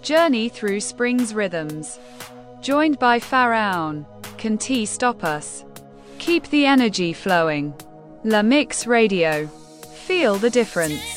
Journey through spring's rhythms. Joined by Pharaon. Can tea stop us? Keep the energy flowing. La Mix Radio. Feel the difference.